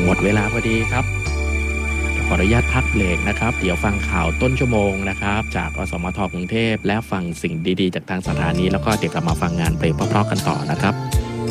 หมดเวลาพอดีครับขออนุญาตพักเบรกนะครับเดี๋ยวฟังข่าวต้นชั่วโมงนะครับจากอสมทกรุงเทพและฟังสิ่งดีๆจากทางสถานีแล้วก็เดี๋ยวกลับมาฟังงานเพลงเพราะๆกันต่อนะครับ